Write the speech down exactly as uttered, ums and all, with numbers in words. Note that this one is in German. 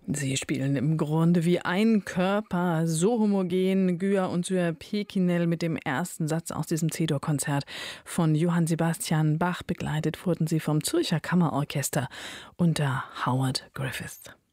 Sie spielen im Grunde wie ein Körper, so homogen, Gühr und Syr Pekinel mit dem ersten Satz aus diesem C-Dur-Konzert von Johann Sebastian Bach. Begleitet wurden sie vom Zürcher Kammerorchester unter Howard Griffiths.